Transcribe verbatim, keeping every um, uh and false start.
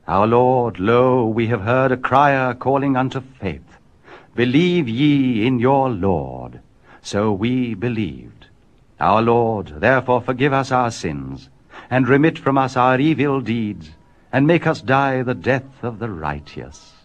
Our Lord, lo, we have heard a crier calling unto faith. Believe ye in your Lord. So we believed. Our Lord, therefore forgive us our sins, and remit from us our evil deeds, and make us die the death of the righteous.